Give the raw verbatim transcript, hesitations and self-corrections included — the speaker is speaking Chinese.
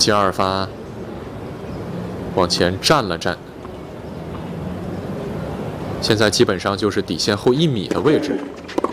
吉尔发往前站了站，现在基本上就是底线后一米的位置。